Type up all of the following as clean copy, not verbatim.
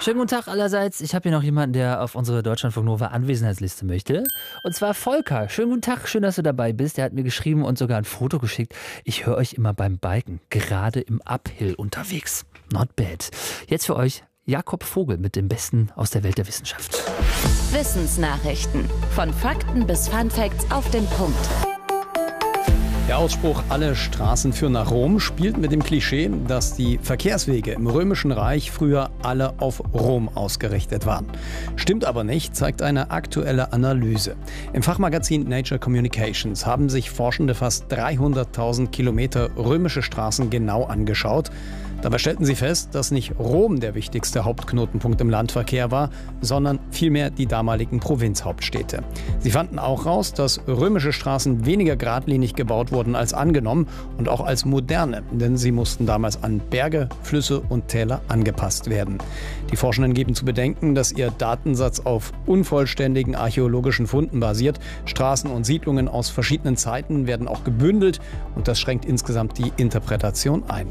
Schönen guten Tag allerseits. Ich habe hier noch jemanden, der auf unsere Deutschlandfunk Nova Anwesenheitsliste möchte. Und zwar Volker. Schönen guten Tag, schön, dass du dabei bist. Der hat mir geschrieben und sogar ein Foto geschickt. Ich höre euch immer beim Biken, gerade im Uphill unterwegs. Not bad. Jetzt für euch Jakob Vogel mit dem Besten aus der Welt der Wissenschaft. Wissensnachrichten. Von Fakten bis Funfacts auf den Punkt. Der Ausspruch "Alle Straßen führen nach Rom" spielt mit dem Klischee, dass die Verkehrswege im Römischen Reich früher alle auf Rom ausgerichtet waren. Stimmt aber nicht, zeigt eine aktuelle Analyse. Im Fachmagazin Nature Communications haben sich Forschende fast 300.000 Kilometer römische Straßen genau angeschaut. Dabei stellten sie fest, dass nicht Rom der wichtigste Hauptknotenpunkt im Landverkehr war, sondern vielmehr die damaligen Provinzhauptstädte. Sie fanden auch raus, dass römische Straßen weniger geradlinig gebaut wurden als angenommen und auch als moderne, denn sie mussten damals an Berge, Flüsse und Täler angepasst werden. Die Forschenden geben zu bedenken, dass ihr Datensatz auf unvollständigen archäologischen Funden basiert. Straßen und Siedlungen aus verschiedenen Zeiten werden auch gebündelt und das schränkt insgesamt die Interpretation ein.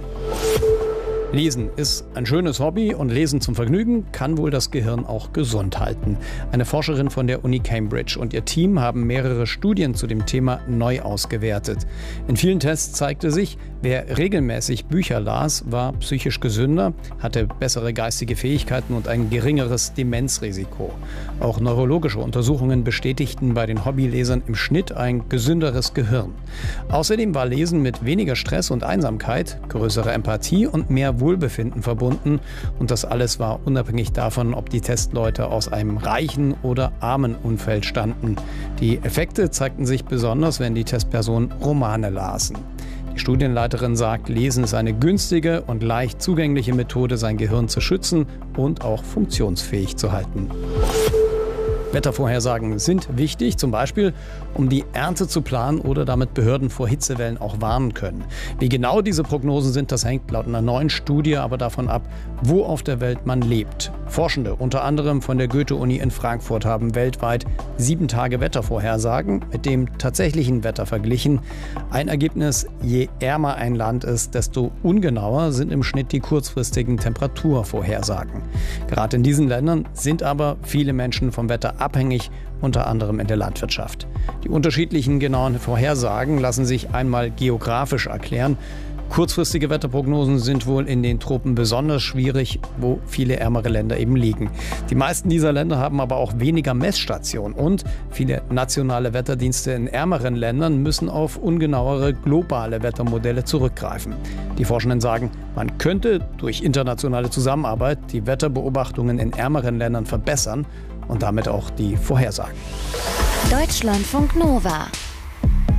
Lesen ist ein schönes Hobby und Lesen zum Vergnügen kann wohl das Gehirn auch gesund halten. Eine Forscherin von der Uni Cambridge und ihr Team haben mehrere Studien zu dem Thema neu ausgewertet. In vielen Tests zeigte sich, wer regelmäßig Bücher las, war psychisch gesünder, hatte bessere geistige Fähigkeiten und ein geringeres Demenzrisiko. Auch neurologische Untersuchungen bestätigten bei den Hobbylesern im Schnitt ein gesünderes Gehirn. Außerdem war Lesen mit weniger Stress und Einsamkeit, größerer Empathie und mehr Wohlbefinden verbunden. Und das alles war unabhängig davon, ob die Testleute aus einem reichen oder armen Umfeld stammten. Die Effekte zeigten sich besonders, wenn die Testpersonen Romane lasen. Die Studienleiterin sagt, Lesen ist eine günstige und leicht zugängliche Methode, sein Gehirn zu schützen und auch funktionsfähig zu halten. Wettervorhersagen sind wichtig, zum Beispiel, um die Ernte zu planen oder damit Behörden vor Hitzewellen auch warnen können. Wie genau diese Prognosen sind, das hängt laut einer neuen Studie aber davon ab, wo auf der Welt man lebt. Forschende, unter anderem von der Goethe-Uni in Frankfurt, haben weltweit 7 Tage Wettervorhersagen mit dem tatsächlichen Wetter verglichen. Ein Ergebnis: Je ärmer ein Land ist, desto ungenauer sind im Schnitt die kurzfristigen Temperaturvorhersagen. Gerade in diesen Ländern sind aber viele Menschen vom Wetter abhängig, unter anderem in der Landwirtschaft. Die unterschiedlichen genauen Vorhersagen lassen sich einmal geografisch erklären. Kurzfristige Wetterprognosen sind wohl in den Tropen besonders schwierig, wo viele ärmere Länder eben liegen. Die meisten dieser Länder haben aber auch weniger Messstationen und viele nationale Wetterdienste in ärmeren Ländern müssen auf ungenauere globale Wettermodelle zurückgreifen. Die Forschenden sagen, man könnte durch internationale Zusammenarbeit die Wetterbeobachtungen in ärmeren Ländern verbessern und damit auch die Vorhersagen. Deutschlandfunk Nova.